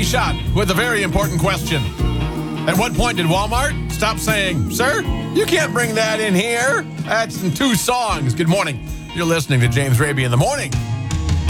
Raby Shot with a very important question. At what point did Walmart stop saying, "Sir, you can't bring that in here"? That's in 2 songs. Good morning. You're listening to James Raby in the Morning